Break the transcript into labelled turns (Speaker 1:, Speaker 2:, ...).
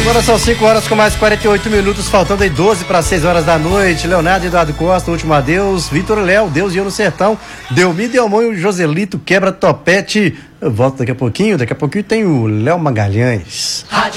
Speaker 1: Agora são 5 horas com mais 48 minutos, faltando aí 12 para 6 horas da noite. Leonardo Eduardo Costa, Último Adeus. Vitor Léo, Deus e Eu no Sertão. Delmi Delmonho, Joselito, Quebra Topete. Eu volto daqui a pouquinho tem o Léo Magalhães.